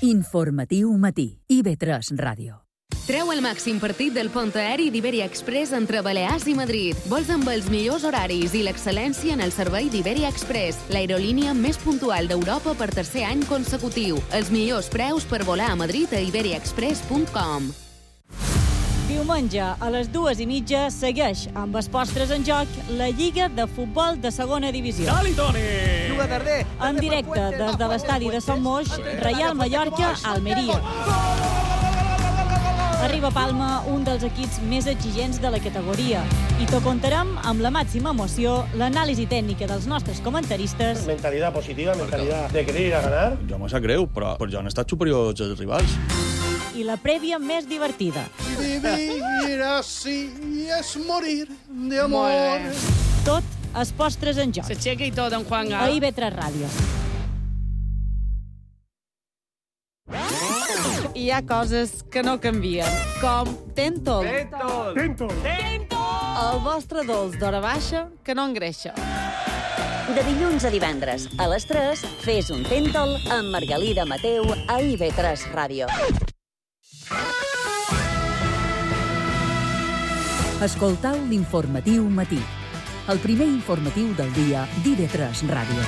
Informatiu matí. IB3 Ràdio. Treu el màxim partit del pont aeri d'Iberia Express entre Balears i Madrid. Vols amb els millors horaris i l'excel·lència en el servei d'Iberia Express, l'aerolínia més puntual d'Europa per tercer any consecutiu. Els millors preus per volar a Madrid a iberiaexpress.com. Diumenge a les 2:30 segueix amb els postres en joc la Lliga de Futbol de Segona Divisió. Dali, Toni! En directe des de l'estadi de Sant Moix, Reial Mallorca, Almeria. Arriba a Palma un dels equips més exigents de la categoria i t'ho contarem amb la màxima emoció, l'anàlisi tècnica dels nostres comentaristes. Mentalitat positiva, mentalitat de querer ir a ganar. Jo me sap greu, però ja han estat superiors als rivals. I la prèvia més divertida. Vivir así es morir de amor. Tot els postres en joc. S'aixeca i tot, en Juan A IB3 Ràdio. Hi ha coses que no canvien, com Tentol. El vostre dolç d'hora baixa que no engreixa. De dilluns a divendres, a les 3, fes un Tentol amb Margalida Mateu a IB3 Ràdio. Escoltau l'informatiu matí. El primer informatiu del dia d'IB3 Ràdio.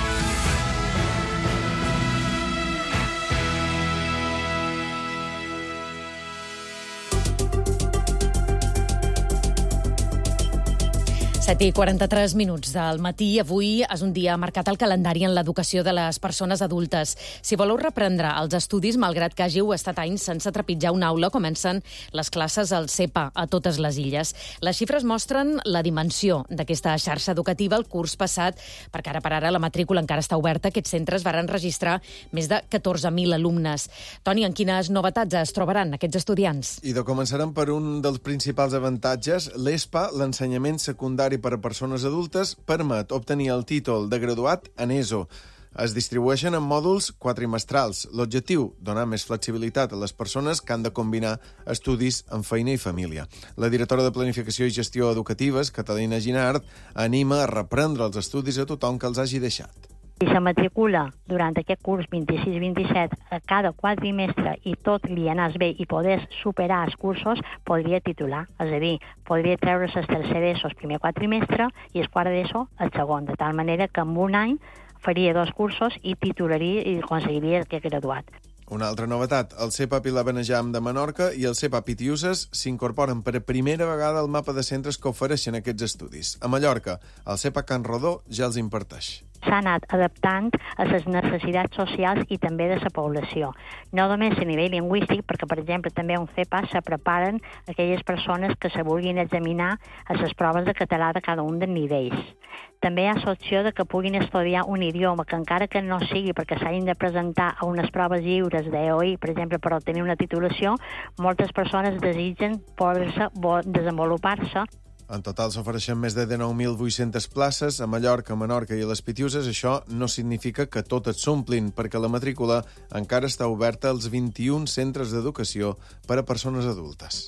I 43 minuts del matí. Avui és un dia marcat al calendari en l'educació de les persones adultes. Si voleu reprendre els estudis, malgrat que hàgiu estat anys sense trepitjar una aula, comencen les classes al CEPA a totes les illes. Les xifres mostren la dimensió d'aquesta xarxa educativa el curs passat, perquè ara per ara la matrícula encara està oberta. Aquests centres varen registrar més de 14.000 alumnes. Toni, en quines novetats es trobaran aquests estudiants? I començarem per un dels principals avantatges. L'ESPA, l'ensenyament secundari per a persones adultes, permet obtenir el títol de graduat en ESO. Es distribueixen en mòduls quatrimestrals. L'objectiu, donar més flexibilitat a les persones que han de combinar estudis amb feina i família. La directora de Planificació i Gestió Educatives, Catalina Ginard, anima a reprendre els estudis a tothom que els hagi deixat. Si se matricula durant aquest curs 26-27 a cada quadrimestre i tot li anés bé i podés superar els cursos, podria titular. És a dir, podria treure's el tercer d'ESO el primer quadrimestre i el quart d'ESO el segon, de tal manera que en un any faria 2 cursos i titularia i aconseguiria aquest graduat. Una altra novetat, el CEPA Pilabenejam de Menorca i el CEPA Pitiuses s'incorporen per primera vegada al mapa de centres que ofereixen aquests estudis. A Mallorca, el CEPA Can Rodó ja els imparteix. S'ha anat adaptant a les necessitats socials i també de la població. No només a nivell lingüístic, perquè, per exemple, també a un CEPA se preparen aquelles persones que se vulguin examinar a les proves de català de cada un dels nivells. També hi ha l'opció de que puguin estudiar un idioma, que encara que no sigui perquè s'hagin de presentar a unes proves lliures d'EOI, per exemple, per obtenir una titulació, moltes persones desitgen poder desenvolupar-se. En total s'ofereixen més de 19.800 places a Mallorca, Menorca i a les Pitiuses. Això no significa que totes s'omplin, perquè la matrícula encara està oberta als 21 centres d'educació per a persones adultes.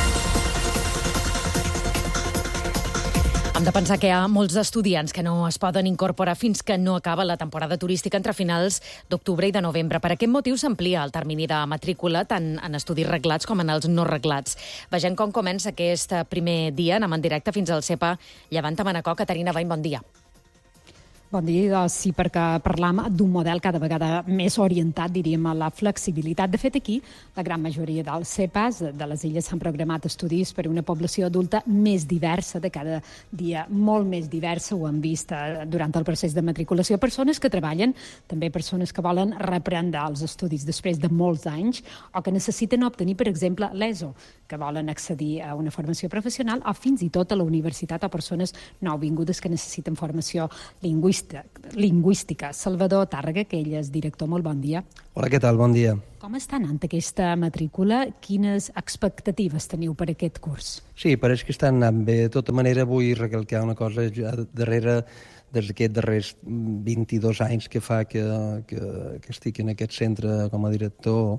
Hem de pensar que hi ha molts estudiants que no es poden incorporar fins que no acaba la temporada turística entre finals d'octubre i de novembre. Per aquest motiu s'amplia el termini de matrícula tant en estudis reglats com en els no reglats. Vegem com comença aquest primer dia. Anem en directe fins al CEPA Llevant a Manacor. Caterina Bain, bon dia. Bon dia, sí, perquè parlam d'un model cada vegada més orientat, diríem, a la flexibilitat. De fet, aquí, la gran majoria dels CEPAs de les illes s'han programat estudis per a una població adulta més diversa, de cada dia molt més diversa, ho hem vist durant el procés de matriculació. Persones que treballen, també persones que volen reprendre els estudis després de molts anys o que necessiten obtenir, per exemple, l'ESO, que volen accedir a una formació professional o fins i tot a la universitat, o persones nouvingudes que necessiten formació lingüística. Salvador Tàrrega, que ell és director, molt bon dia. Hola, què tal? Bon dia. Com està anant aquesta matrícula? Quines expectatives teniu per aquest curs? Sí, pareix que està anant bé. De tota manera, vull recalcar una cosa darrere des d'aquests darrers 22 anys que fa que estic en aquest centre com a director.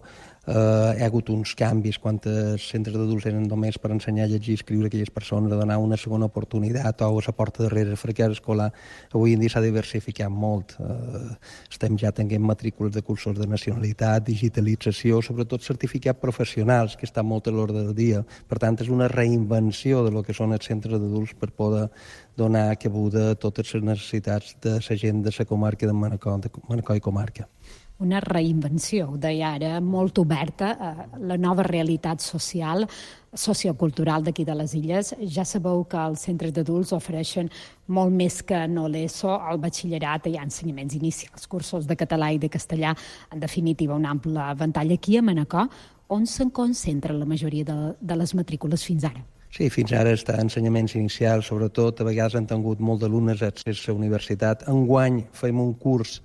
hi ha hagut uns canvis quan els centres d'adults eren només per ensenyar a llegir i escriure a aquelles persones, a donar una segona oportunitat o a la porta darrere el fracàs escolar. Avui en dia s'ha diversificat molt. Estem ja tenint matrícules de cursos de nacionalitat, digitalització, sobretot certificats professionals, que estan molt a l'ordre del dia. Per tant, és una reinvenció de lo que són els centres d'adults per poder donar cabuda a totes les necessitats de la gent de la comarca de Manacor i comarca. Una reinvenció, ho deia ara, molt oberta a la nova realitat social, sociocultural d'aquí de les Illes. Ja sabeu que els centres d'adults ofereixen molt més que no l'ESO, al batxillerat hi ha ensenyaments inicials, cursos de català i de castellà, en definitiva un ample ventall. Aquí a Manacor, on se'n concentra la majoria de les matrícules fins ara? Sí, fins ara està ensenyaments inicials, sobretot a vegades han tingut molt d'alumnes accés a la universitat. Enguany fem un curs,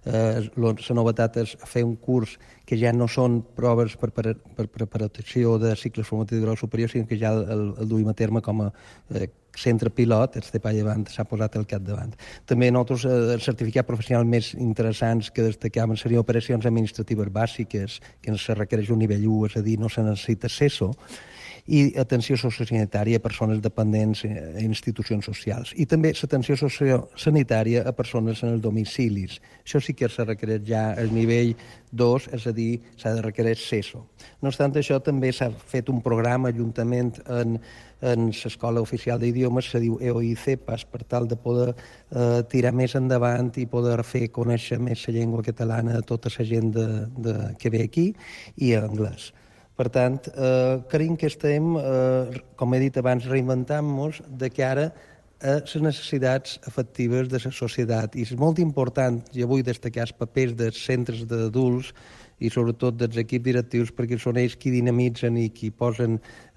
la novetat és fer un curs que ja no són proves per preparació de cicles formatius de grau superior, sinó que ja el duim a terme com a centre pilot, el CEPA Llevant s'ha posat al capdavant. També nosaltres els certificats professionals més interessants que destacaven serien operacions administratives bàsiques, que se requereix un nivell 1, és a dir, no se necessita CESO, i atenció sociosanitària a persones dependents a institucions socials. I també l'atenció sociosanitària a persones en els domicilis. Això sí que se requereix ja el nivell 2, és a dir, s'ha de requerir CESO. No obstant això, també s'ha fet un programa juntament en l'Escola Oficial d'Idiomes, se diu EOI-CEPAS, per tal de poder tirar més endavant i poder fer conèixer més la llengua catalana a tota la gent que ve aquí i anglès. Per tant, creiem que estem, com he dit abans, reinventant-nos de cara a les necessitats efectives de la societat. I és molt important, i avui destacar els papers dels centres d'adults i sobretot dels equips directius, perquè són ells qui dinamitzen i qui posen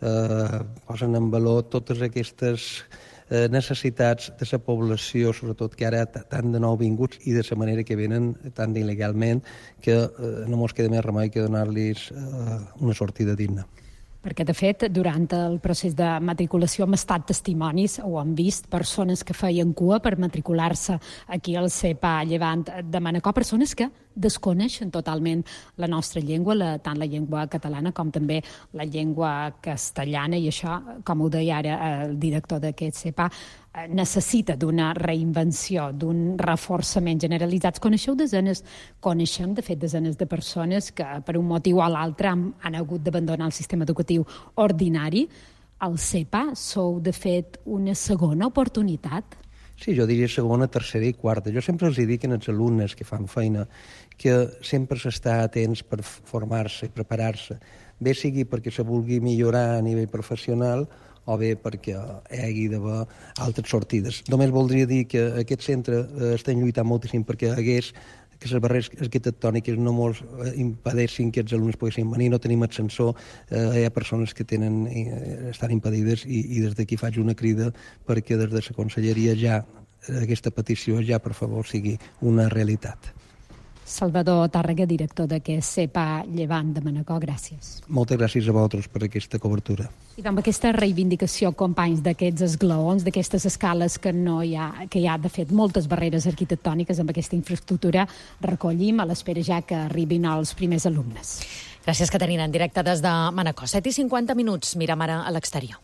en valor totes aquestes necessitats de la població, sobretot que ara tan de nou vinguts i de la manera que venen tan il·legalment, que no mos queda més remei que donar-los una sortida digna. Perquè, de fet, durant el procés de matriculació hem estat testimonis, ho hem vist, persones que feien cua per matricular-se aquí al CEPA Llevant de Manacor, persones que desconeixen totalment la nostra llengua, tant la llengua catalana com també la llengua castellana, i això, com ho deia ara el director d'aquest CEPA, necessita d'una reinvenció, d'un reforçament generalitzat. Coneixem, de fet, desenes de persones que per un motiu o l'altre han hagut d'abandonar el sistema educatiu ordinari. Al CEPA sou, de fet, una segona oportunitat? Sí, jo diria segona, tercera i quarta. Jo sempre els dic als alumnes que fan feina que sempre s'està atents per formar-se i preparar-se, bé sigui perquè se vulgui millorar a nivell professional o bé perquè hi hagi d'haver altres sortides. Només voldria dir que aquest centre estem lluitant moltíssim perquè hagués que les barreres arquitectòniques no mos impedeixin que els alumnes poguessin venir, no tenim ascensor, hi ha persones que estan impedides i des d'aquí faig una crida perquè des de la conselleria ja aquesta petició ja, per favor, sigui una realitat. Salvador Tàrrega, director d'aquest CEPA Llevant de Manacor, gràcies. Moltes gràcies a vosaltres per aquesta cobertura. I amb aquesta reivindicació, companys, d'aquests esglaons, d'aquestes escales que hi ha, de fet, moltes barreres arquitectòniques amb aquesta infraestructura, recollim a l'espera ja que arribin els primers alumnes. Gràcies, Caterina. En directe des de Manacor. 7:50, mirem ara a l'exterior.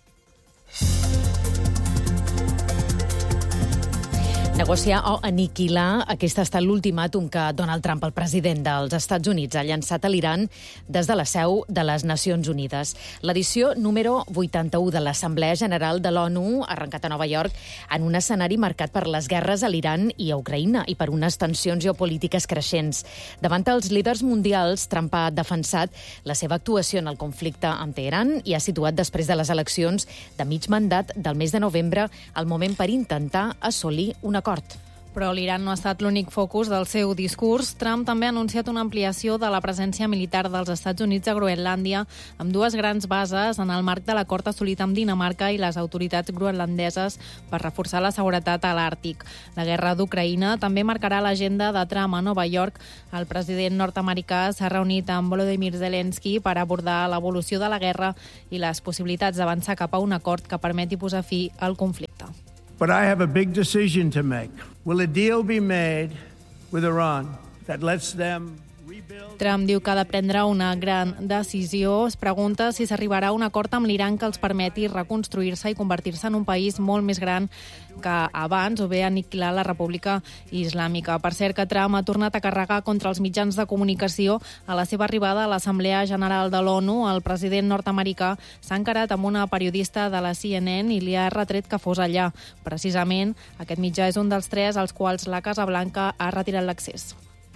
Negociar o aniquilar, aquest ha estat l'ultimàtum que Donald Trump, el president dels Estats Units, ha llançat a l'Iran des de la seu de les Nacions Unides. L'edició número 81 de l'Assemblea General de l'ONU ha arrencat a Nova York en un escenari marcat per les guerres a l'Iran i a Ucraïna i per unes tensions geopolítiques creixents. Davant els líders mundials, Trump ha defensat la seva actuació en el conflicte amb Teheran i ha situat després de les eleccions de mig mandat del mes de novembre el moment per intentar assolir un acord. Però l'Iran no ha estat l'únic focus del seu discurs. Trump també ha anunciat una ampliació de la presència militar dels Estats Units a Groenlàndia amb 2 grans bases en el marc de l'acord assolit amb Dinamarca i les autoritats groenlandeses per reforçar la seguretat a l'Àrtic. La guerra d'Ucraïna també marcarà l'agenda de Trump a Nova York. El president nord-americà s'ha reunit amb Volodymyr Zelensky per abordar l'evolució de la guerra i les possibilitats d'avançar cap a un acord que permeti posar fi al conflicte. But I have a big decision to make. Will a deal be made with Iran that lets them Trump diu que ha de prendre una gran decisió. Es pregunta si s'arribarà a un acord amb l'Iran que els permeti reconstruir-se i convertir-se en un país molt més gran que abans, o bé aniquilar la República Islàmica. Per cert, que Trump ha tornat a carregar contra els mitjans de comunicació a la seva arribada a l'Assemblea General de l'ONU. El president nord-americà s'ha encarat amb una periodista de la CNN i li ha retret que fos allà. Precisament, aquest mitjà és un dels 3 als quals la Casa Blanca ha retirat l'accés.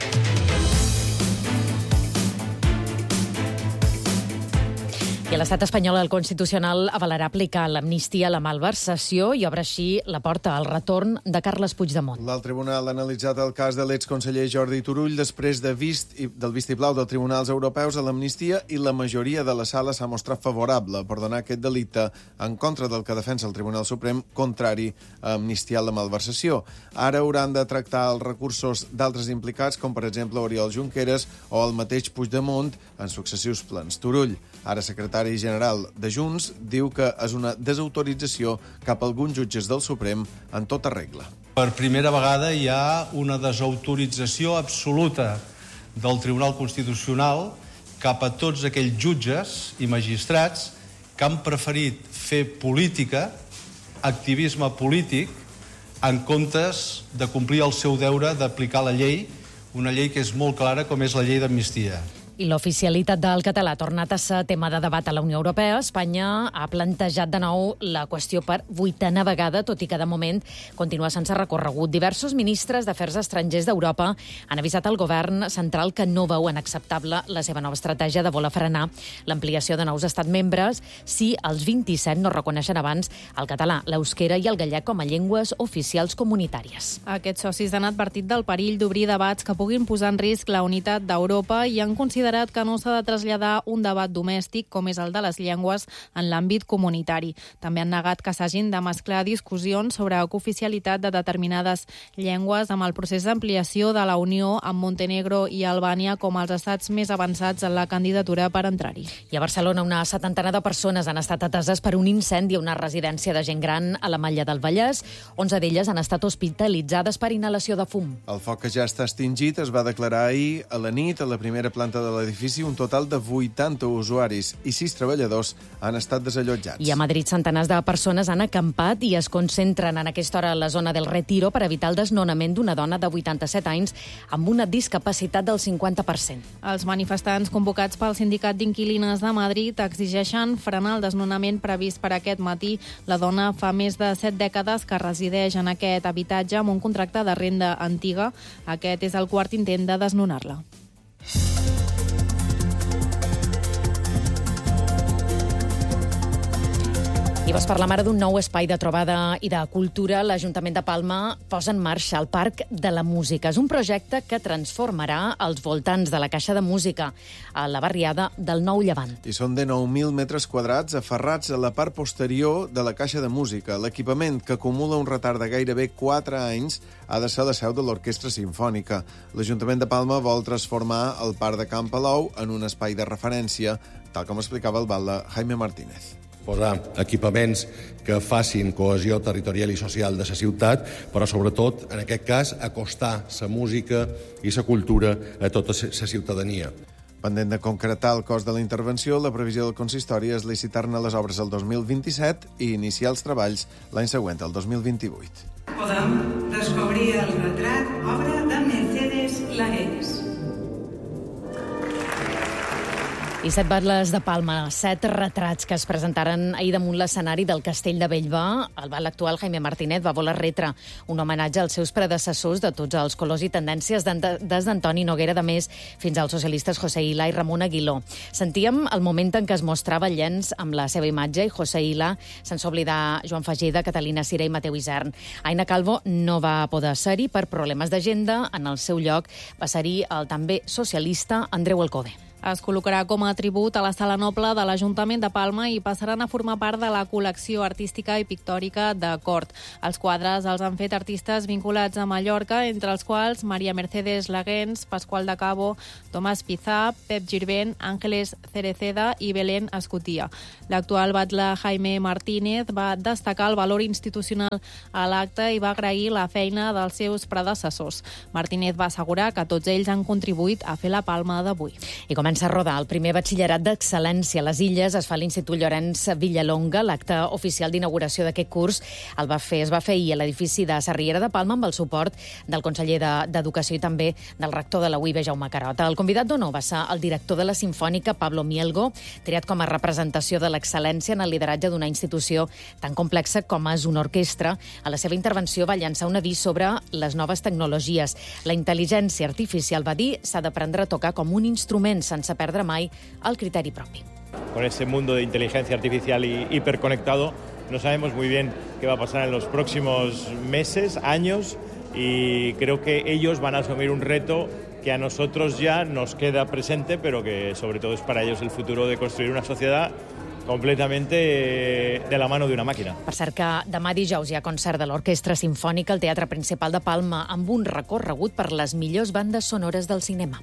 I a l'estat espanyol el Constitucional avalarà aplicar l'amnistia a la malversació i obre així la porta al retorn de Carles Puigdemont. El tribunal ha analitzat el cas de l'exconseller Jordi Turull després del vistiplau dels tribunals europeus a l'amnistia i la majoria de la sala s'ha mostrat favorable per donar aquest delicte en contra del que defensa el Tribunal Suprem, contrari a amnistiar la malversació. Ara hauran de tractar els recursos d'altres implicats, com per exemple Oriol Junqueras o el mateix Puigdemont en successius plens. Turull, ara secretari general de Junts, diu que és una desautorització cap a alguns jutges del Suprem en tota regla. Per primera vegada hi ha una desautorització absoluta del Tribunal Constitucional cap a tots aquells jutges i magistrats que han preferit fer política, activisme polític, en comptes de complir el seu deure d'aplicar la llei, una llei que és molt clara com és la llei d'amnistia. I l'oficialitat del català ha tornat a ser tema de debat a la Unió Europea. Espanya ha plantejat de nou la qüestió per 8a vegada, tot i que de moment continua sense recorregut. Diversos ministres d'Afers Estrangers d'Europa han avisat al govern central que no veuen acceptable la seva nova estratègia de voler frenar l'ampliació de nous estats membres si els 27 no reconeixen abans el català, l'euskera i el gallec com a llengües oficials comunitàries. Aquests socis han advertit del perill d'obrir debats que puguin posar en risc la unitat d'Europa i han considerat que no s'ha de traslladar un debat domèstic, com és el de les llengües, en l'àmbit comunitari. També han negat que s'hagin de mesclar discussions sobre cooficialitat de determinades llengües amb el procés d'ampliació de la Unió amb Montenegro i Albània com els estats més avançats en la candidatura per entrar-hi. I a Barcelona una 70 de persones han estat ateses per un incendi a una residència de gent gran a la Malla del Vallès. 11 d'elles han estat hospitalitzades per inhalació de fum. El foc que ja està extingit es va declarar ahir a la nit a la primera planta de l'edifici. Un total de 80 usuaris i 6 treballadors han estat desallotjats. I a Madrid centenars de persones han acampat i es concentren en aquesta hora a la zona del Retiro per evitar el desnonament d'una dona de 87 anys amb una discapacitat del 50%. Els manifestants convocats pel Sindicat d'Inquilines de Madrid exigeixen frenar el desnonament previst per aquest matí. La dona fa més de 7 dècades que resideix en aquest habitatge amb un contracte de renda antiga. Aquest és el quart intent de desnonar-la. I vas parlar ara d'un nou espai de trobada i de cultura. L'Ajuntament de Palma posa en marxa el Parc de la Música. És un projecte que transformarà els voltants de la Caixa de Música a la barriada del Nou Llevant. I són de 9.000 metres quadrats aferrats a la part posterior de la Caixa de Música. L'equipament, que acumula un retard de gairebé 4 anys, ha de ser la seu de l'Orquestra Simfònica. L'Ajuntament de Palma vol transformar el Parc de Can Palou en un espai de referència, tal com explicava el batlle Jaime Martínez. Posar equipaments que facin cohesió territorial i social de la ciutat, però sobretot, en aquest cas, acostar la música i la cultura a tota la ciutadania. Pendent de concretar el cost de la intervenció, la previsió del consistori és licitar-ne les obres el 2027 i iniciar els treballs l'any següent, el 2028. Podem descobrir el retrat, obra de Mercedes Lagués. I 7 batlles de Palma, 7 retrats que es presentaren ahir damunt l'escenari del Castell de Bellver. El batlle actual, Jaime Martínez, va voler retre un homenatge als seus predecessors de tots els colors i tendències, des d'Antoni Noguera, de més, fins als socialistes José Ila i Ramon Aguiló. Sentíem el moment en què es mostrava el llenç amb la seva imatge i José Ila, sense oblidar Joan Fageda, Catalina Cira i Mateu Isern. Aina Calvo no va poder ser-hi per problemes d'agenda. En el seu lloc va ser-hi el també socialista Andreu Alcode. Es col·locarà com a tribut a la Sala Noble de l'Ajuntament de Palma i passaran a formar part de la col·lecció artística i pictòrica de Cort. Els quadres els han fet artistes vinculats a Mallorca, entre els quals Maria Mercedes Laguens, Pasqual de Cabo, Tomàs Pizà, Pep Girbent, Ángeles Cereceda i Belén Escotia. L'actual batlle Jaime Martínez va destacar el valor institucional a l'acte i va agrair la feina dels seus predecessors. Martínez va assegurar que tots ells han contribuït a fer la Palma d'avui. I comença a rodar el primer batxillerat d'excel·lència a les Illes. Es fa a l'Institut Llorenç Villalonga. L'acte oficial d'inauguració d'aquest curs es va fer ahir a l'edifici de Sarriera de Palma amb el suport del conseller d'Educació i també del rector de la UIB, Jaume Carota. El convidat d'honor va ser el director de la Simfònica, Pablo Mielgo, triat com a representació de l'excel·lència en el lideratge d'una institució tan complexa com és una orquestra. A la seva intervenció va llançar un avís sobre les noves tecnologies. La intel·ligència artificial, va dir, s'ha d'aprendre a tocar com un instrument sense perdre mai el criteri propi. Con ese mundo de inteligencia artificial y hiperconectado, no sabemos muy bien qué va a pasar en los próximos meses, años, y creo que ellos van a asumir un reto que a nosotros ya nos queda presente, pero que sobre todo es para ellos el futuro de construir una sociedad completamente de la mano de una màquina. Per cert que demà dijous hi ha concert de l'Orquestra Simfònica al Teatre Principal de Palma amb un recorregut per les millors bandes sonores del cinema.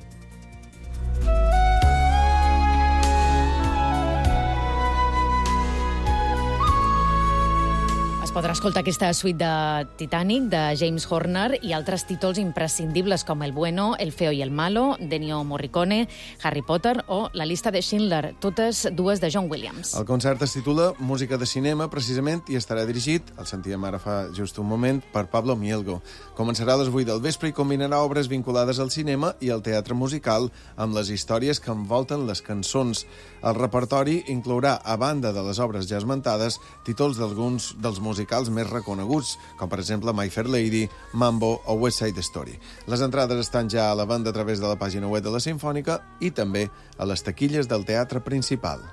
Podrà escoltar aquesta suite de Titanic, de James Horner, i altres títols imprescindibles com El bueno, El feo y el malo, d'Ennio Morricone, Harry Potter o La lista de Schindler, totes dues de John Williams. El concert es titula Música de cinema, precisament, i estarà dirigit, el sentíem ara fa just un moment, per Pablo Mielgo. Començarà a les 8 del vespre i combinarà obres vinculades al cinema i al teatre musical amb les històries que envolten les cançons. El repertori inclourà, a banda de les obres ja esmentades, títols d'alguns dels musicals més reconeguts, com per exemple My Fair Lady, Mambo o West Side Story. Les entrades estan ja a la venda a través de la pàgina web de la Simfònica i també a les taquilles del Teatre Principal.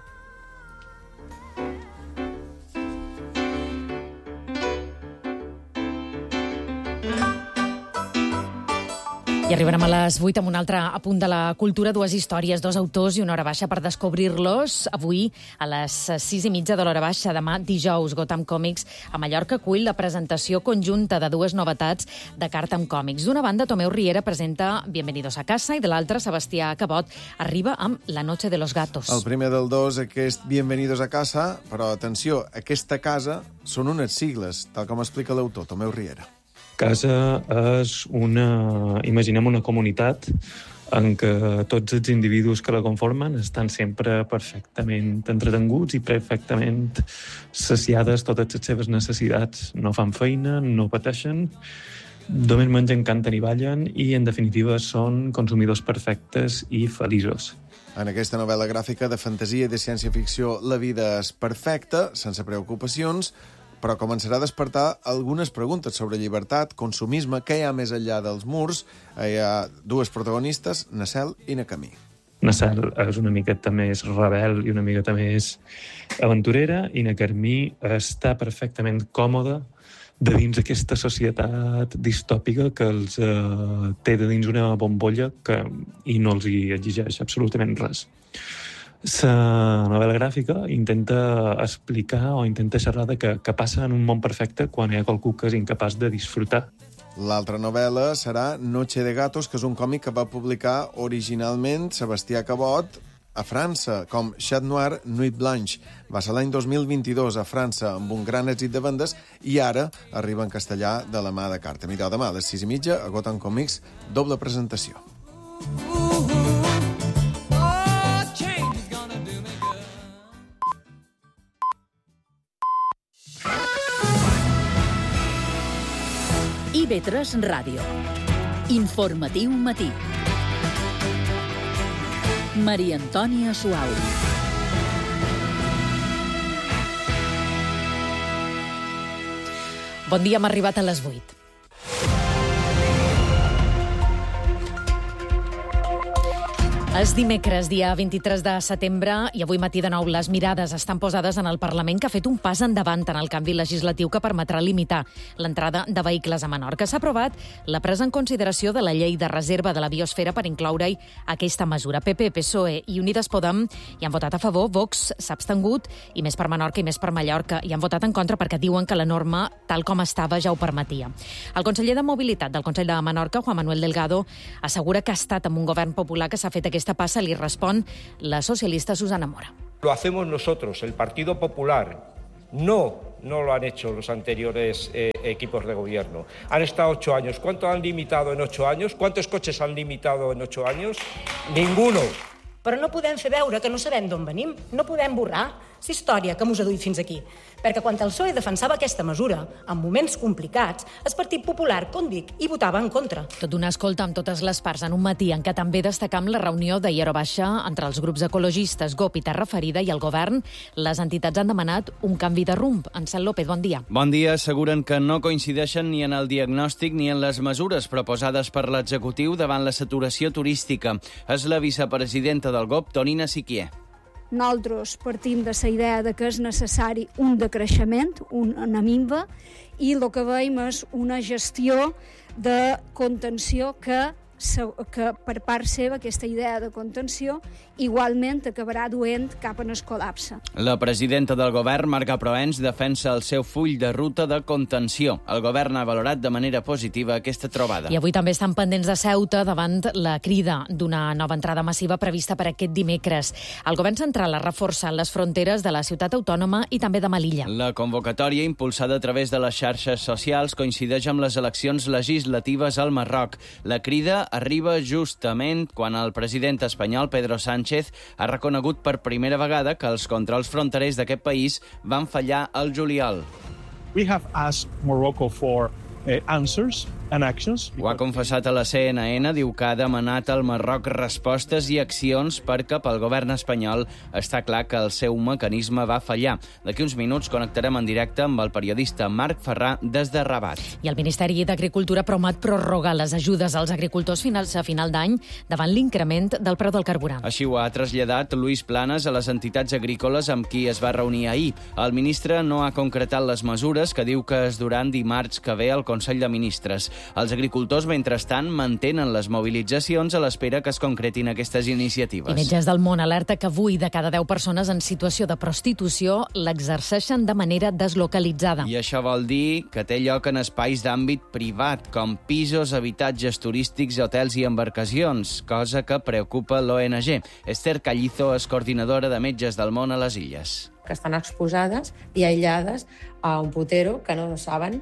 I arribarem a les 8 amb un altre apunt de la cultura, dues històries, dos autors i una hora baixa per descobrir-los. Avui, a les 6:30 de l'hora baixa, demà dijous, Gotham Comics a Mallorca acull la presentació conjunta de dues novetats de Cartam Comics. D'una banda, Tomeu Riera presenta Bienvenidos a casa i de l'altra, Sebastià Cabot arriba amb La noche de los gatos. El primer del dos, aquest Bienvenidos a casa, però atenció, aquesta casa són unes sigles, tal com explica l'autor, Tomeu Riera. Casa és imaginem una comunitat en què tots els individus que la conformen estan sempre perfectament entretenguts i perfectament saciades totes les seves necessitats. No fan feina, no pateixen, només mengen, canten i ballen i, en definitiva, són consumidors perfectes i feliços. En aquesta novel·la gràfica de fantasia i de ciència-ficció, la vida és perfecta, sense preocupacions, però començarà a despertar algunes preguntes sobre llibertat, consumisme, què hi ha més enllà dels murs. Hi ha dues protagonistes, na Cel i na Camí. Na Cel és una miqueta més rebel i una miqueta més aventurera, i na Camí està perfectament còmoda de dins aquesta societat distòpica que els té de dins una bombolla i no els hi exigeix absolutament res. La novel·la gràfica intenta explicar o intenta xerrar de què passa en un món perfecte quan hi ha qualcú que és incapaç de disfrutar. L'altra novel·la serà Noche de gatos, que és un còmic que va publicar originalment Sebastià Cabot a França, com Chat Noir, Nuit Blanche. Va ser l'any 2022 a França amb un gran èxit de vendes i ara arriba en castellà de la mà de Cartam. Mireu, demà a les 6:30 a Gotham Comics, doble presentació. IB3 Ràdio. Informatiu matí. Maria Antònia Suau. Bon dia, hem arribat a les 8. És dimecres, dia 23 de setembre, i avui matí de nou les mirades estan posades en el Parlament, que ha fet un pas endavant en el canvi legislatiu que permetrà limitar l'entrada de vehicles a Menorca. S'ha aprovat la presa en consideració de la llei de reserva de la biosfera per incloure-hi aquesta mesura. PP, PSOE i Unides Podem hi han votat a favor, Vox s'ha abstengut, i Més per Menorca i Més per Mallorca hi han votat en contra perquè diuen que la norma, tal com estava, ja ho permetia. El conseller de Mobilitat del Consell de Menorca, Juan Manuel Delgado, assegura que ha estat amb un govern popular que s'ha fet aquesta passa. Li respon la socialista Susana Mora. Lo hacemos nosotros, el Partido Popular. No lo han hecho los anteriores equipos de gobierno. Han estado 8 años. ¿Cuánto han limitado en 8 años? ¿Cuántos coches han limitado en 8 años? Ninguno. Però no podem fer veure que no sabem d'on venim. No podem borrar la història que mos ha duit fins aquí. Perquè quan el PSOE defensava aquesta mesura, en moments complicats, el Partit Popular, com dic, hi votava en contra. Tot d'una escolta amb totes les parts en un matí en què també destacam la reunió d'ahir a baixa entre els grups ecologistes, GOP i Terra Ferida i el govern. Les entitats han demanat un canvi de rumb. Ansel López, bon dia. Bon dia. Asseguren que no coincideixen ni en el diagnòstic ni en les mesures proposades per l'executiu davant la saturació turística. És la vicepresidenta del GOP, Tonina Siquier. Nosaltres partim de la idea de que és necessari un decreixement, una minva, i el que veiem és una gestió de contenció que per part seva aquesta idea de contenció igualment acabarà duent cap en el col·lapse. La presidenta del govern, Marga Proens, defensa el seu full de ruta de contenció. El govern ha valorat de manera positiva aquesta trobada. I avui també estan pendents de Ceuta davant la crida d'una nova entrada massiva prevista per aquest dimecres. El govern central ha reforçat les fronteres de la ciutat autònoma i també de Melilla. La convocatòria, impulsada a través de les xarxes socials, coincideix amb les eleccions legislatives al Marroc. La crida arriba justament quan el president espanyol, Pedro Sánchez, ha reconegut per primera vegada que els controls fronterers d'aquest país van fallar al juliol. We have asked Morocco for answers and actions. Ho ha confessat a la CNN, diu que ha demanat al Marroc respostes i accions perquè pel govern espanyol està clar que el seu mecanisme va fallar. D'aquí uns minuts connectarem en directe amb el periodista Marc Ferrà des de Rabat. I el Ministeri d'Agricultura promet prorrogar les ajudes als agricultors a final d'any davant l'increment del preu del carburant. Així ho ha traslladat Luis Planas a les entitats agrícoles amb qui es va reunir ahir. El ministre no ha concretat les mesures que diu que es duran dimarts que ve al Consell de Ministres. Els agricultors, mentrestant, mantenen les mobilitzacions a l'espera que es concretin aquestes iniciatives. I Metges del Món alerta que 8 de cada 10 persones en situació de prostitució l'exerceixen de manera deslocalitzada. I això vol dir que té lloc en espais d'àmbit privat, com pisos, habitatges turístics, hotels i embarcacions, cosa que preocupa l'ONG. Esther Callizo és coordinadora de Metges del Món a les Illes. Que estan exposades i aïllades a un putero que no saben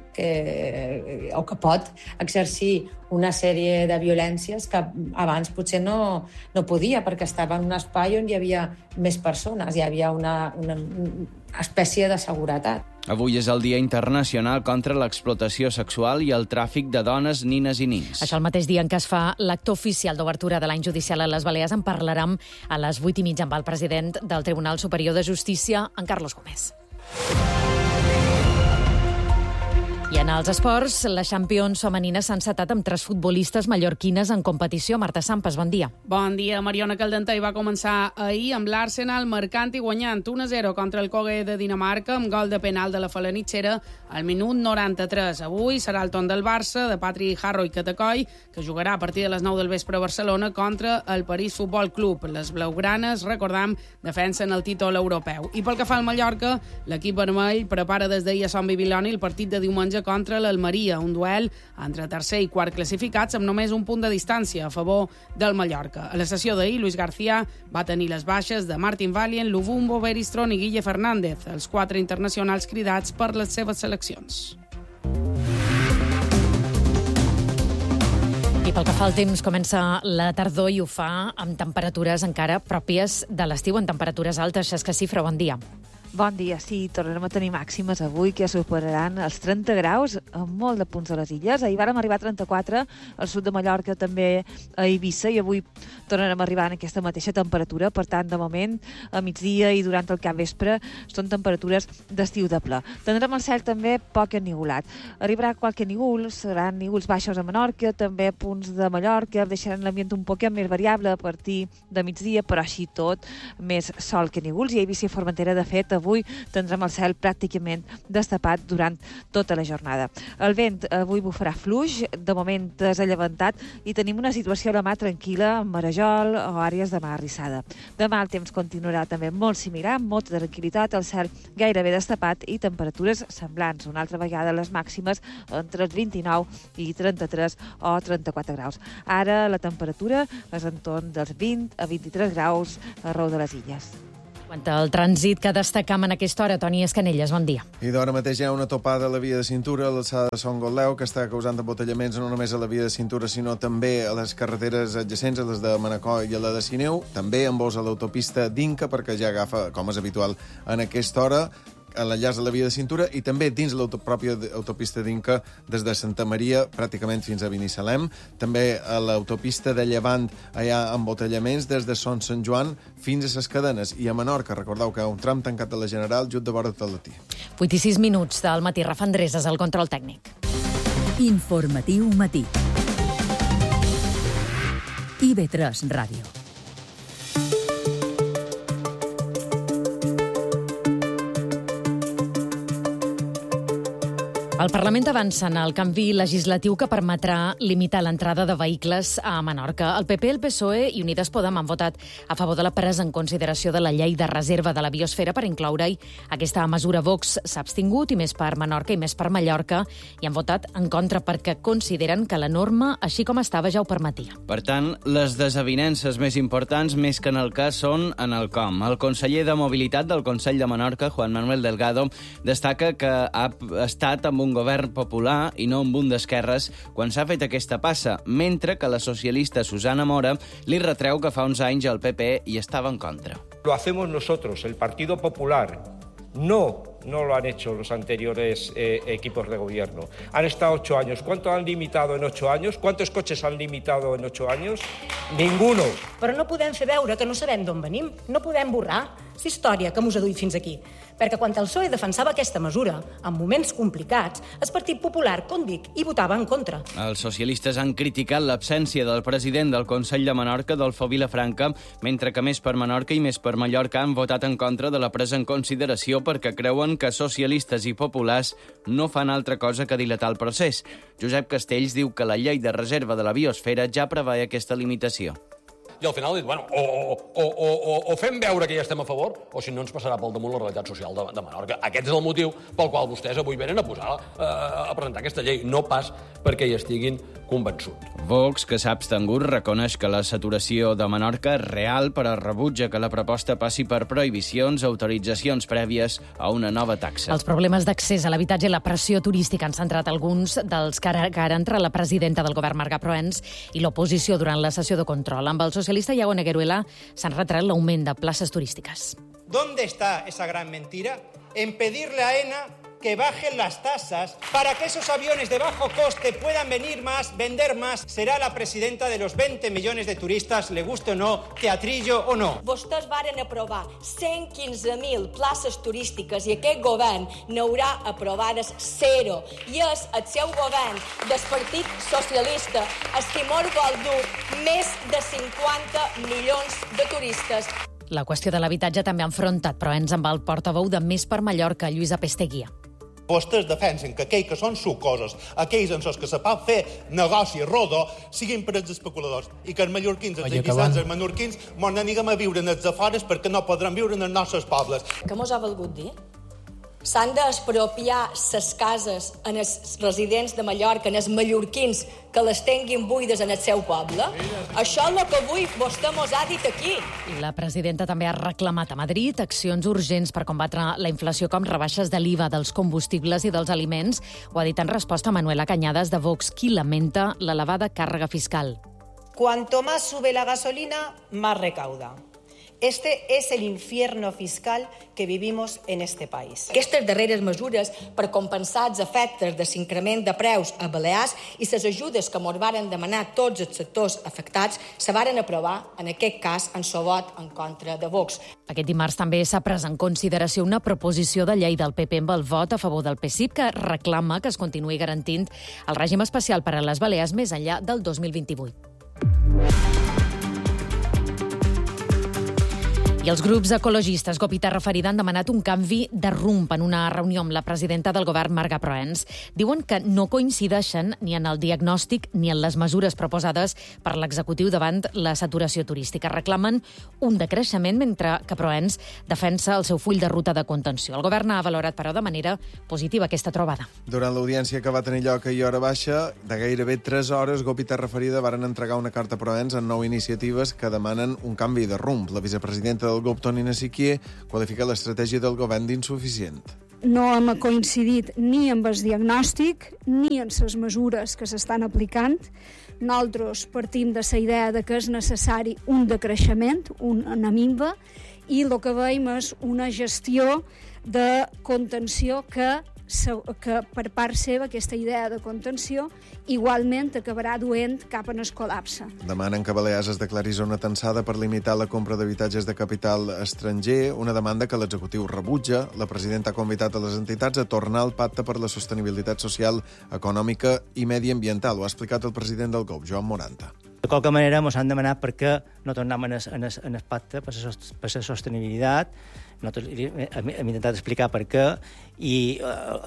o que pot exercir una sèrie de violències que abans potser no podia, perquè estava en un espai on hi havia més persones, hi havia una espècie de seguretat. Avui és el Dia Internacional contra l'explotació sexual i el tràfic de dones, nines i nins. Això el mateix dia en què es fa l'acte oficial d'obertura de l'any judicial a les Balears. En parlarem a les 8:30 amb el president del Tribunal Superior de Justícia, en Carlos Gómez. I en els esports, les Champions femenines s'han encetat amb 3 futbolistes mallorquines en competició. Marta Sampas, bon dia. Bon dia. Mariona Caldentei va començar ahir amb l'Arsenal marcant i guanyant 1-0 contra el Køge de Dinamarca amb gol de penal de la falanitxera al minut 93. Avui serà el torn del Barça, de Patri Harro i Catacoi, que jugarà a partir de les 9 del vespre a Barcelona contra el París Futbol Club. Les blaugranes, recordam, defensen el títol europeu. I pel que fa al Mallorca, l'equip vermell prepara des d'ahir a Sant Bibiloni el partit de diumenge contra l'Almeria, un duel entre tercer i quart classificats amb només un punt de distància a favor del Mallorca. A la sessió d'ahir, Luis García va tenir les baixes de Martin Valient, Luvumbo, Beristron i Guille Fernández, els 4 internacionals cridats per les seves seleccions. I pel que fa al temps, comença la tardor i ho fa amb temperatures encara pròpies de l'estiu, en temperatures altes. Xesca Cifra, bon dia. Bon dia, sí, tornarem a tenir màximes avui que ja superaran els 30 graus en molt de punts de les illes. Ahir vàrem arribar a 34 al sud de Mallorca, també a Eivissa, i avui tornarem a arribar en aquesta mateixa temperatura. Per tant, de moment, a migdia i durant el capvespre són temperatures d'estiu de ple. Tindrem el cel també poc ennigolat. Arribarà qualque nígol, seran nígols baixos a Menorca, també punts de Mallorca, deixaran l'ambient un poquet més variable a partir de migdia, però així tot més sol que nígols. I a Eivissa i Formentera, de fet, avui tindrem el cel pràcticament destapat durant tota la jornada. El vent avui bufarà fluix, de moment és allevantat, i tenim una situació a la mar tranquil·la, amb marejol o àrees de mar arrissada. Demà el temps continuarà també molt similar, amb molta tranquil·litat, el cel gairebé destapat i temperatures semblants. Una altra vegada les màximes entre els 29 i 33 o 34 graus. Ara la temperatura és entorn dels 20 a 23 graus arreu de les illes. Quant al trànsit que destacam en aquesta hora, Toni Escanelles, bon dia. I d'hora mateix hi ha una topada a la via de cintura a l'alçada de Son Gotleu, que està causant embotellaments no només a la via de cintura, sinó també a les carreteres adjacents, a les de Manacor i a la de Sineu, també amb vols a l'autopista d'Inca, perquè ja agafa, com és habitual en aquesta hora, a l'enllaç de la via de cintura, i també dins la pròpia autopista d'Inca, des de Santa Maria pràcticament fins a Binissalem. També a l'autopista de Llevant hi ha embotellaments des de Son Sant Joan fins a ses Cadenes. I a Menorca, recordeu que hi ha un tram tancat a la General just de vora del matí. 8 i 6 minuts del matí. Rafa Andreses, al control tècnic. Informatiu matí. IB3 Ràdio. El Parlament avança en el canvi legislatiu que permetrà limitar l'entrada de vehicles a Menorca. El PP, el PSOE i Unides Podem han votat a favor de la presa en consideració de la llei de reserva de la biosfera per incloure-hi aquesta mesura. Vox s'ha abstingut, i més per Menorca i més per Mallorca, i han votat en contra perquè consideren que la norma, així com estava, ja ho permetia. Per tant, les desavinences més importants, més que en el cas, són en el com. El conseller de Mobilitat del Consell de Menorca, Juan Manuel Delgado, destaca que ha estat amb un govern popular i no amb un d'esquerres quan s'ha fet aquesta passa, mentre que la socialista Susana Mora li retreu que fa uns anys el PP hi estava en contra. Lo hacemos nosotros, el Partido Popular. No lo han hecho los anteriores equipos de gobierno. Han estado 8 años. ¿Cuánto han limitado en 8 años? ¿Cuántos coches han limitado en 8 años? Ninguno. Però no podem fer veure que no sabem d'on venim. No podem borrar la història que mos ha duit fins aquí. Perquè quan el PSOE defensava aquesta mesura, en moments complicats, el Partit Popular, com dic, hi votava en contra. Els socialistes han criticat l'absència del president del Consell de Menorca, Adolfo Vilafranca, mentre que més per Menorca i més per Mallorca han votat en contra de la presa en consideració perquè creuen que socialistes i populars no fan altra cosa que dilatar el procés. Josep Castells diu que la llei de reserva de la biosfera ja preveia aquesta limitació. I al final, bueno, o fem veure que ja estem a favor, o si no ens passarà pel damunt la realitat social de Menorca. Aquest és el motiu pel qual vostès avui venen a presentar aquesta llei, no pas perquè hi estiguin convençuts. Vox, que s'ha abstengut, reconeix que la saturació de Menorca és real, però rebutja que la proposta passi per prohibicions, autoritzacions prèvies a una nova taxa. Els problemes d'accés a l'habitatge i la pressió turística han centrat alguns dels que ara entre la presidenta del govern, Marga Proens, i l'oposició durant la sessió de control. Amb el socialista Iago Negueruela s'han retret l'augment de places turístiques. ¿Dónde está esa gran mentira? En pedirle a AENA que bajen las tasas para que esos aviones de bajo coste puedan venir más, vender más. Será la presidenta de los 20 millones de turistas, le guste o no, teatrillo o no. Vostès varen aprovar 115.000 places turístiques i aquest govern n'haurà aprovades 0. I és el seu govern del Partit Socialista el que mos vol dur més de 50 milions de turistes. La qüestió de l'habitatge també ha enfrontat Proens amb el portaveu de Més per Mallorca, Lluís Apesteguia. Vostès defensen que aquells que són sucosos, aquells en els que se pot fer negoci rodó, siguin per als especuladors i que els mallorquins, els eguissans, els menorquins, mos n'aniguem a viure en els afores perquè no podran viure en els nostres pobles. Què mos ha volgut dir? S'han d'expropiar ses cases en els residents de Mallorca, en els mallorquins, que les tinguin buides en el seu poble? Això és el que avui vostè mos ha dit aquí. La presidenta també ha reclamat a Madrid accions urgents per combatre la inflació, com rebaixes de l'IVA dels combustibles i dels aliments. Ho ha dit en resposta a Manuela Cañadas de Vox, qui lamenta l'elevada càrrega fiscal. Cuanto más sube la gasolina, más recauda. Este és el infierno fiscal que vivimos en este país. Aquestes darreres mesures per compensar els efectes de l'increment de preus a Balears i les ajudes que ens varen demanar tots els sectors afectats se varen aprovar, en aquest cas, en el vot en contra de Vox. Aquest dimarts també s'ha pres en consideració una proposició de llei del PP amb el vot a favor del PSIP que reclama que es continuï garantint el règim especial per a les Balears més enllà del 2028. I els grups ecologistes Gop i Terra Ferida han demanat un canvi de rumb en una reunió amb la presidenta del govern, Marga Proens. Diuen que no coincideixen ni en el diagnòstic ni en les mesures proposades per l'executiu davant la saturació turística. Reclamen un decreixement mentre que Proens defensa el seu full de ruta de contenció. El govern ha valorat, però, de manera positiva aquesta trobada. Durant l'audiència que va tenir lloc ahir a hora baixa, de gairebé 3 hores, Gop i Terra Ferida varen entregar una carta a Proens en 9 iniciatives que demanen un canvi de rumb. La vicepresidenta del Gop, Toni Nasiquier, qualifica l'estratègia del govern d'insuficient. No hem coincidit ni amb el diagnòstic ni en les mesures que s'estan aplicant. Nosaltres partim de la idea de que és necessari un decreixement, una minva, i el que veiem és una gestió de contenció que per part seva aquesta idea de contenció igualment acabarà duent cap en el col·lapse. Demanen que Balears es declari zona tensada per limitar la compra d'habitatges de capital estranger, una demanda que l'executiu rebutja. La presidenta ha convidat a les entitats a tornar al pacte per la sostenibilitat social, econòmica i mediambiental. Ho ha explicat el president del GOV, Joan Moranta. De qualque manera ens han demanat per què no tornem en el pacte per la sostenibilitat. Nosaltres hem intentat explicar per què i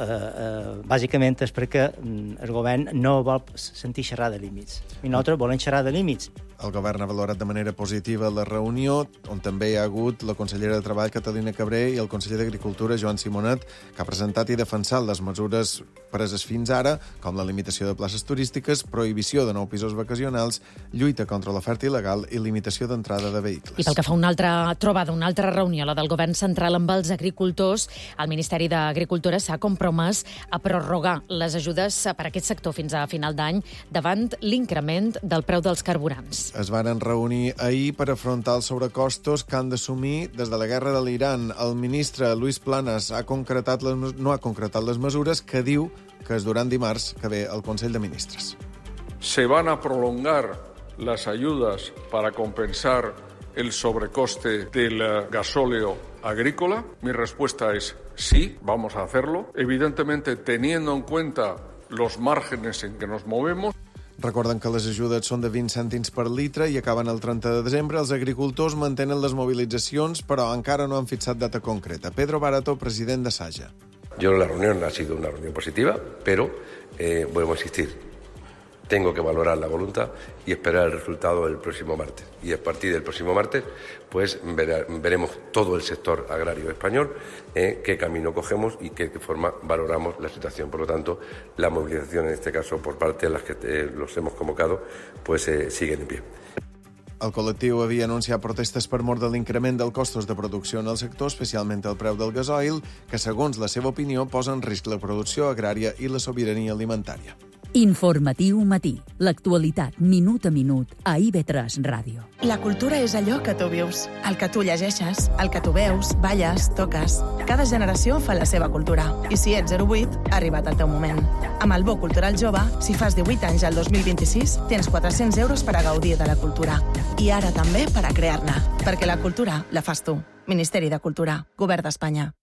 bàsicament és perquè el govern no vol sentir xerrar de límits. I nosaltres volem xerrar de límits. El govern ha valorat de manera positiva la reunió, on també hi ha hagut la consellera de Treball, Catalina Cabré, i el conseller d'Agricultura, Joan Simonet, que ha presentat i defensat les mesures preses fins ara, com la limitació de places turístiques, prohibició de 9 pisos vacacionals, lluita contra l'oferta il·legal i limitació d'entrada de vehicles. I pel que fa a una altra trobada, una altra reunió, la del govern central amb els agricultors, el Ministeri d'Agricultura s'ha compromès a prorrogar les ajudes per a aquest sector fins a final d'any davant l'increment del preu dels carburants. Es varen reunir ahir per afrontar els sobrecostos que han d'assumir des de la guerra de l'Iran. El ministre Luis Planas no ha concretat les mesures que diu que es duran dimarts que ve al Consell de Ministres. ¿Se van a prolongar las ayudas para compensar el sobrecoste del gasóleo agrícola? Mi respuesta es sí, vamos a hacerlo. Evidentemente, teniendo en cuenta los márgenes en que nos movemos. Recorden que les ajudes són de 20 cèntims per litre i acaben el 30 de desembre. Els agricultors mantenen les movilitzacions, però encara no han fixat data concreta. Pedro Barato, president de Saja. La reunión ha sido una reunión positiva, pero vuelvo a insistir. Tengo que valorar la voluntad y esperar el resultado el próximo martes. Y a partir del próximo martes, pues veremos todo el sector agrario español, qué camino cogemos y qué forma valoramos la situación. Por lo tanto, la movilización, en este caso, por parte de las que los hemos convocado, pues siguen en pie. El col·lectiu havia anunciat protestes per mor de l'increment dels costos de producció en el sector, especialment el preu del gasoil, que, segons la seva opinió, posa en risc la producció agrària i la sobirania alimentària. Informatiu matí. L'actualitat, minut a minut, a IB3 Ràdio. La cultura és allò que tu vius, el que tu llegeixes, el que tu veus, balles, toques. Cada generació fa la seva cultura. I si ets 08, ha arribat el teu moment. Amb el Bo Cultural Jove, si fas 18 anys al 2026, tens 400 euros per a gaudir de la cultura. I ara també per a crear-ne. Perquè la cultura la fas tu. Ministeri de Cultura, Govern d'Espanya.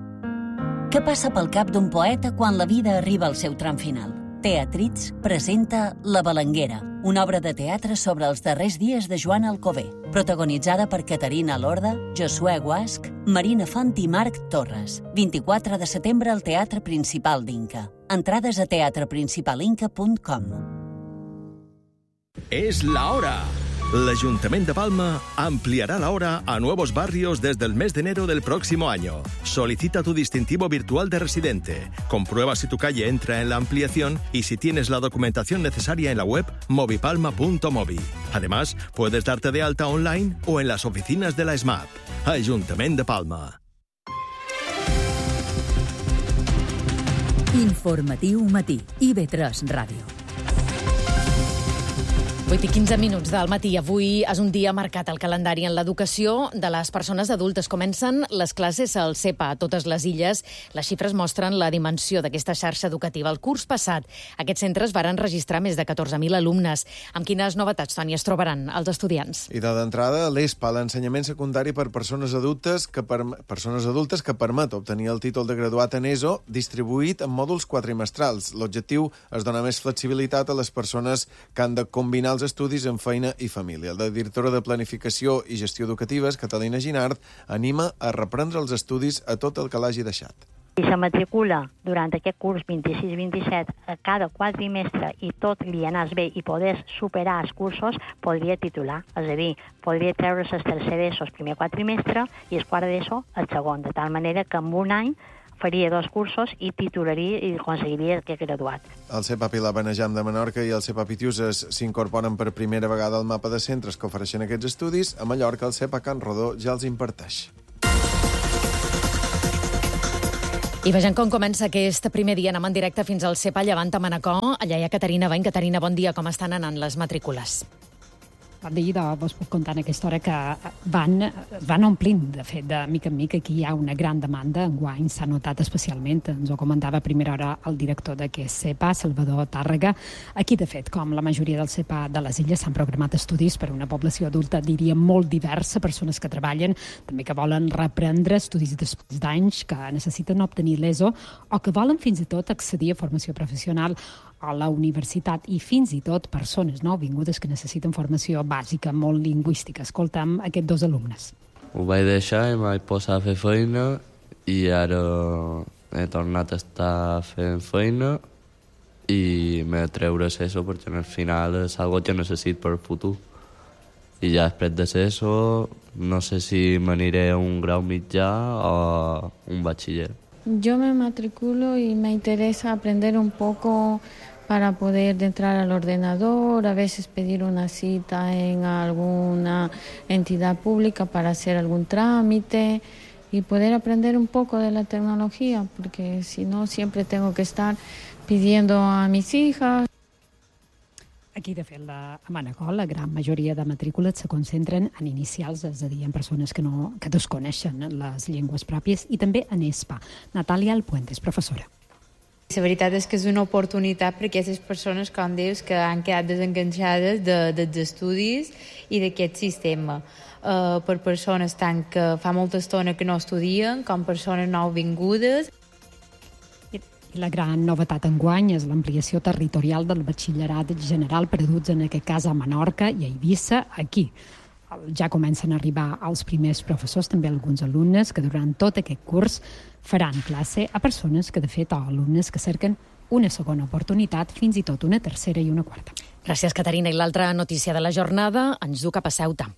Què passa pel cap d'un poeta quan la vida arriba al seu tram final? Teatrits presenta La Balenguera, una obra de teatre sobre els darrers dies de Joan Alcover, protagonitzada per Caterina Lorda, Josué Guasch, Marina Font i Marc Torres. 24 de setembre al Teatre Principal d'Inca. Entrades a teatreprincipalinca.com. Es la hora. L'Ayuntamiento de Palma ampliará la hora a nuevos barrios desde el mes de enero del próximo año. Solicita tu distintivo virtual de residente. Comprueba si tu calle entra en la ampliación y si tienes la documentación necesaria en la web movipalma.movi. Además, puedes darte de alta online o en las oficinas de la SMAP. Ayuntamiento de Palma. Informatiu matí. IB3 Ràdio. 8:15 del matí. Avui és un dia marcat al calendari en l'educació de les persones adultes. Comencen les classes al CEPA a totes les illes. Les xifres mostren la dimensió d'aquesta xarxa educativa. El curs passat, aquests centres varen registrar més de 14.000 alumnes. Amb quines novetats, Toni, es trobaran els estudiants? I d'entrada, l'ESPA, l'ensenyament secundari per persones adultes que permet obtenir el títol de graduat en ESO, distribuït en mòduls quadrimestrals. L'objectiu és donar més flexibilitat a les persones que han de combinar els estudis en feina i família. La directora de Planificació i Gestió Educatives, Catalina Ginard, anima a reprendre els estudis a tot el que l'hagi deixat. Si se matricula durant aquest curs 26-27 a cada quadrimestre i tot li anés bé i podés superar els cursos, podria titular. És a dir, podria treure el tercer d'ESO el primer quadrimestre i el quart d'ESO el segon, de tal manera que en un any faria 2 cursos i titularia i aconseguiria aquest graduat. El CEPA Pilar Benejam de Menorca i el CEPA Pitiuses s'incorporen per primera vegada al mapa de centres que ofereixen aquests estudis. A Mallorca, el CEPA Can Rodó ja els imparteix. I vegem com comença aquest primer dia. Anem en directe fins al CEPA Llevant a Manacor. Allà hi ha Caterina Bain. Caterina, bon dia. Com estan anant les matrícules? Bon dia, vos puc contar en aquesta hora que van omplint, de fet, de mica en mica. Aquí hi ha una gran demanda, enguany s'ha notat especialment, ens ho comentava a primera hora el director d'aquest CEPA, Salvador Tàrrega. Aquí, de fet, com la majoria del CEPA de les illes, s'han programat estudis per a una població adulta, diria, molt diversa, persones que treballen, també que volen reprendre estudis després d'anys, que necessiten obtenir l'ESO, o que volen fins i tot accedir a formació professional a la universitat, i fins i tot persones nouvingudes que necessiten formació bàsica, molt lingüística. Escolta'm aquests 2 alumnes. Ho vaig deixar i m'vaig posar a fer feina i ara he tornat a estar fent feina i m'he de treure l'ESO perquè al final és algo que necessito per el futur. I ja després de l'ESO no sé si m'aniré a un grau mitjà o un batxiller. Yo me matriculo y me interesa aprender un poco para poder entrar al ordenador, a veces pedir una cita en alguna entidad pública para hacer algún trámite y poder aprender un poco de la tecnología, porque si no siempre tengo que estar pidiendo a mis hijas. Aquí, de fet, a Manacor, la gran majoria de matrícules se concentren en inicials, és a dir, en persones que desconeixen les llengües pròpies, i també en ESPA. Natàlia Alpuentes, professora. La veritat és que és una oportunitat per a aquestes persones, com dius, que han quedat desenganxades dels estudis i d'aquest sistema. Per persones tant que fa molta estona que no estudien, com persones nouvingudes. I la gran novetat enguany és l'ampliació territorial del batxillerat general per adults, en aquest cas a Menorca i a Eivissa, aquí. Ja comencen a arribar els primers professors, també alguns alumnes, que durant tot aquest curs faran classe a persones que, de fet, o alumnes que cerquen una segona oportunitat, fins i tot una tercera i una quarta. Gràcies, Caterina. I l'altra notícia de la jornada ens du cap a Ceuta.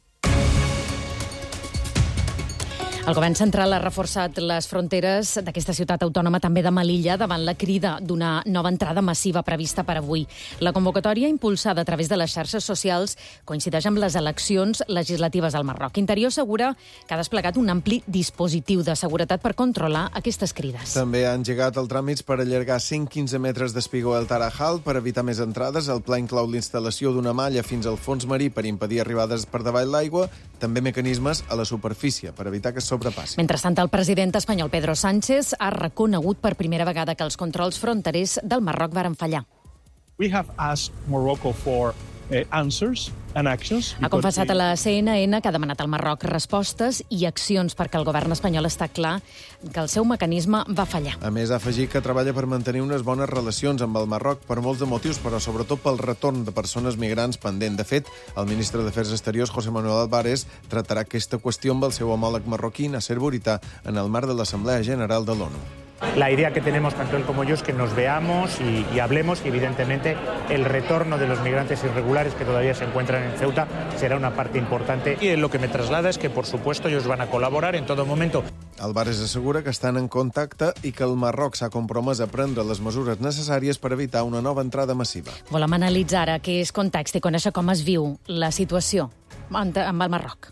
El govern central ha reforçat les fronteres d'aquesta ciutat autònoma, també de Melilla, davant la crida d'una nova entrada massiva prevista per avui. La convocatòria, impulsada a través de les xarxes socials, coincideix amb les eleccions legislatives al Marroc. Interior assegura que ha desplegat un ampli dispositiu de seguretat per controlar aquestes crides. També ha engegat el tràmits per allargar 115 metres d'espigó al Tarajal per evitar més entrades. El pla inclou l'instal·lació d'una malla fins al fons marí per impedir arribades per davall l'aigua, també mecanismes a la superfície per evitar que sobrepassi. Mentrestant, el president espanyol Pedro Sánchez ha reconegut per primera vegada que els controls fronterers del Marroc varen fallar. We have asked Morocco for answers and actions. Ha confessat a la CNN que ha demanat al Marroc respostes i accions perquè el govern espanyol està clar que el seu mecanisme va fallar. A més, ha afegit que treballa per mantenir unes bones relacions amb el Marroc per molts de motius, però sobretot pel retorn de persones migrants pendent. De fet, el ministre d'Afers Exteriors, José Manuel Álvarez, tratarà aquesta qüestió amb el seu homòleg marroquí, Nasser Bourita, en el marc de l'Assemblea General de l'ONU. La idea que tenemos tanto él como yo es que nos veamos y hablemos, y evidentemente el retorno de los migrantes irregulares que todavía se encuentran en Ceuta será una parte importante. Y lo que me traslada es que, por supuesto, ellos van a colaborar en todo momento. Álvarez assegura que estan en contacte i que el Marroc s'ha compromès a prendre les mesures necessàries per evitar una nova entrada massiva. Volem analitzar ara què és context i conèixer com es viu la situació amb el Marroc.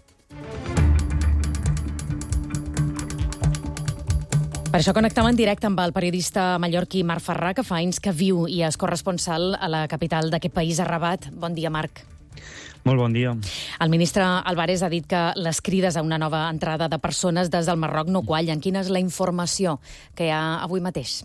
Per això connectem en directe amb el periodista mallorquí Marc Ferrà, que fa anys que viu i és corresponsal a la capital d'aquest país, a Rabat. Bon dia, Marc. Molt bon dia. El ministre Álvarez ha dit que les crides a una nova entrada de persones des del Marroc no quallen. Quina és la informació que hi ha avui mateix?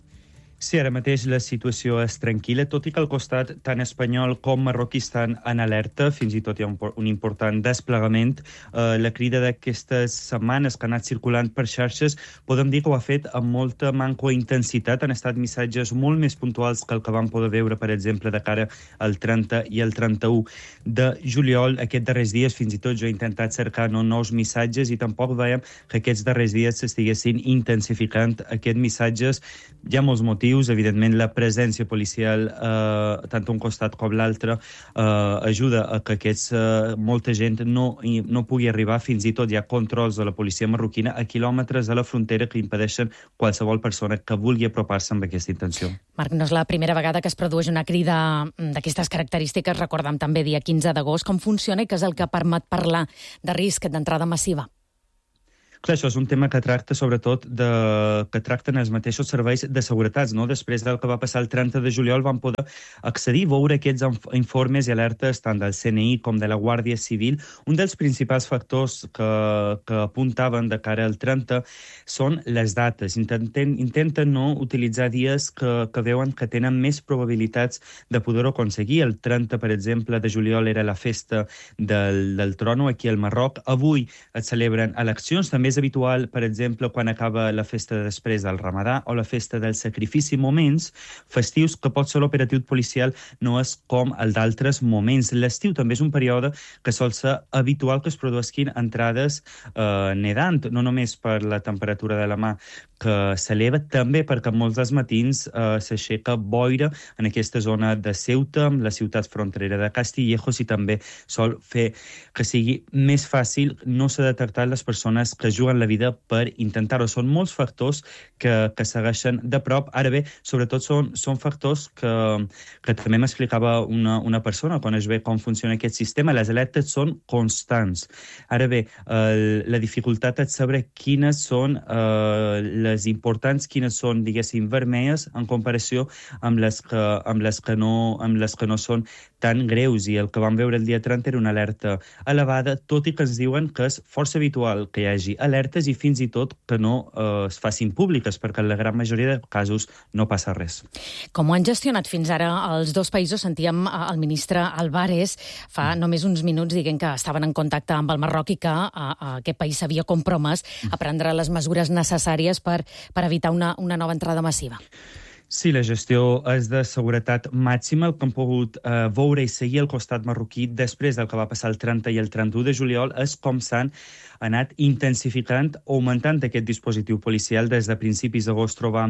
Sí, ara mateix la situació és tranquil·la, tot i que al costat tant espanyol com marroquí estan en alerta, fins i tot hi ha un important desplegament. La crida d'aquestes setmanes que ha anat circulant per xarxes, podem dir que ho ha fet amb molta manco intensitat. Han estat missatges molt més puntuals que el que vam poder veure, per exemple, de cara al 30 i el 31 de juliol. Aquests darrers dies, fins i tot jo he intentat cercar nous missatges i tampoc veiem que aquests darrers dies s'estiguessin intensificant aquests missatges. Hi ha molts motius. Evidentment, la presència policial, tant un costat com l'altre, ajuda a que molta gent no pugui arribar. Fins i tot hi ha controls de la policia marroquina a quilòmetres de la frontera que impedeixen qualsevol persona que vulgui apropar-se amb aquesta intenció. Marc, no és la primera vegada que es produeix una crida d'aquestes característiques. Recordem també dia 15 d'agost. Com funciona i què és el que permet parlar de risc d'entrada massiva? Clar, això és un tema que tracta sobretot que tracten els mateixos serveis de seguretat, no? Després del que va passar el 30 de juliol vam poder accedir, veure aquests informes i alertes tant del CNI com de la Guàrdia Civil. Un dels principals factors que apuntaven de cara al 30 són les dates. Intenten no utilitzar dies que veuen que tenen més probabilitats de poder-ho aconseguir. El 30, per exemple, de juliol era la festa del Trono aquí al Marroc. Avui es celebren eleccions. També és habitual, per exemple, quan acaba la festa després del Ramadà o la festa del sacrifici, moments festius que pot ser l'operatiu policial no és com el d'altres moments. L'estiu també és un període que sol ser habitual que es produeixin entrades nedant, no només per la temperatura de la mà que s'eleva, també perquè molts dels matins s'aixeca boira en aquesta zona de Ceuta, la ciutat fronterera de Castillejos, i també sol fer que sigui més fàcil no s'ha detectat les persones que juguen la vida per intentar-ho. Són molts factors que segueixen de prop. Ara bé, sobretot són factors que també m'explicava una persona quan es ve com funciona aquest sistema. Les alertes són constants. Ara bé, la dificultat és saber quines són les importants, quines són, diguéssim, vermelles en comparació amb les que no són tan greus. I el que vam veure el dia 30 era una alerta elevada, tot i que ens diuen que és força habitual que hi hagi alertes i fins i tot que no es facin públiques, perquè en la gran majoria de casos no passa res. Com ho han gestionat fins ara els dos països? Sentíem el ministre Álvarez fa només uns minuts dient que estaven en contacte amb el Marroc i que aquest país s'havia compromès a prendre les mesures necessàries per evitar una nova entrada massiva. Sí, la gestió és de seguretat màxima. El que hem pogut veure i seguir al costat marroquí després del que va passar el 30 i el 31 de juliol és com s'han anat intensificant, augmentant aquest dispositiu policial. Des de principis d'agost trobam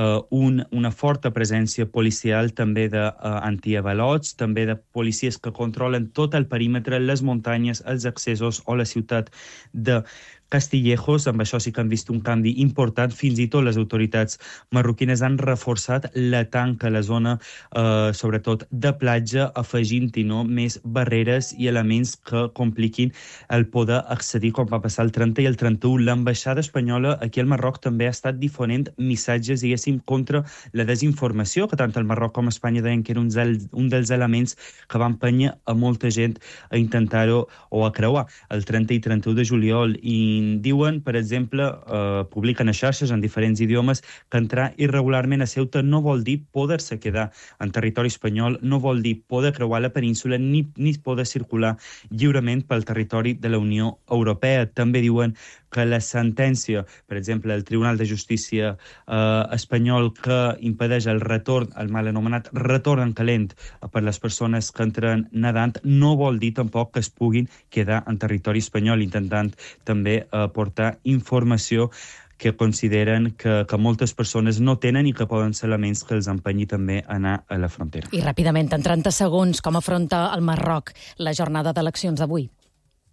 una forta presència policial, també d'antiavalots, també de policies que controlen tot el perímetre, les muntanyes, els accessos o la ciutat de Castillejos. Amb això sí que han vist un canvi important. Fins i tot les autoritats marroquines han reforçat la tanca a la zona, sobretot de platja, afegint-hi més barreres i elements que compliquin el poder accedir, com va passar el 30 i el 31. L'ambaixada espanyola aquí al Marroc també ha estat difonent missatges, diguéssim, contra la desinformació, que tant el Marroc com Espanya deien que era un dels elements que va empènyer a molta gent a intentar-ho o a creuar el 30 i 31 de juliol. I diuen, per exemple, publiquen a xarxes en diferents idiomes, que entrar irregularment a Ceuta no vol dir poder-se quedar en territori espanyol, no vol dir poder creuar la península ni poder circular lliurement pel territori de la Unió Europea. També diuen que la sentència, per exemple, del Tribunal de Justícia espanyol que impedeix el retorn, el mal anomenat retorn en calent per les persones que entren nedant, no vol dir tampoc que es puguin quedar en territori espanyol, intentant també aportar informació que consideren que moltes persones no tenen i que poden ser elements que els empenyi també a anar a la frontera. I ràpidament, en 30 segons, com afronta el Marroc la jornada d'eleccions d'avui?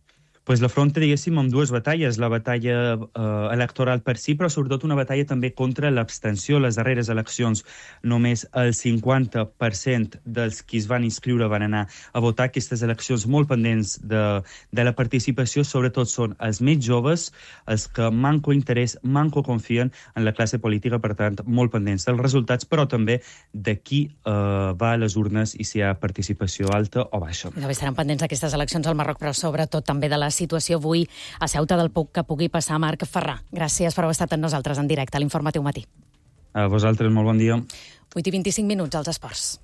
Pues l'afronta, diguéssim, amb dues batalles. La batalla electoral per si, però sobretot una batalla també contra l'abstenció. Les darreres eleccions només el 50% dels qui es van inscriure van anar a votar. Aquestes eleccions molt pendents de la participació, sobretot són els més joves, els que manco interès, manco confien en la classe política, per tant, molt pendents dels resultats, però també de qui va a les urnes i si hi ha participació alta o baixa. També estaran pendents d'aquestes eleccions al Marroc, però sobretot també de la situació avui a Ceuta del Puig que pugui passar. Marc Ferrà, gràcies per haver estat amb nosaltres en directe a l'Informatiu Matí. A vosaltres, molt bon dia. 8:25 als esports.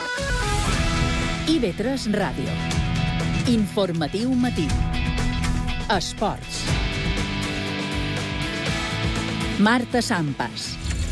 IB3 Ràdio. Informatiu Matí. Esports. Marta Sampas.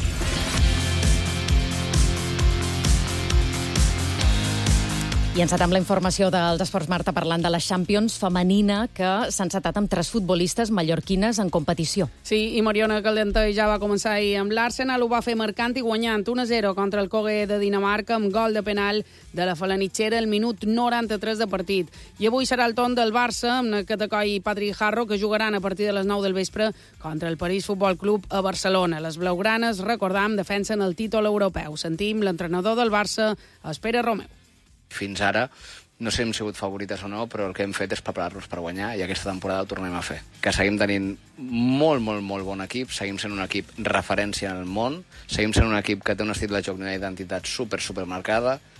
I encetem la informació dels esports, Marta, parlant de la Champions femenina, que s'ha encetat amb 3 futbolistes mallorquines en competició. Sí, i Mariona Caldentey ja va començar ahir amb l'Arsenal, ho va fer marcant i guanyant 1-0 contra el Køge de Dinamarca amb gol de penal de la falanitxera al minut 93 de partit. I avui serà el torn del Barça, amb Catacoy i Patrick Harro, que jugaran a partir de les 9 del vespre contra el París Futbol Club a Barcelona. Les blaugranes, recordam, defensen el títol europeu. Sentim l'entrenador del Barça, Pere Romeu. Fins ara no sé si hem sigut favorites o no, però el que hem fet és preparar-nos per guanyar i aquesta temporada ho tornem a fer. Que seguim tenint molt bon equip, seguim sent un equip referència en el món, seguim sent un equip que té un estil de joc i una identitat super marcada,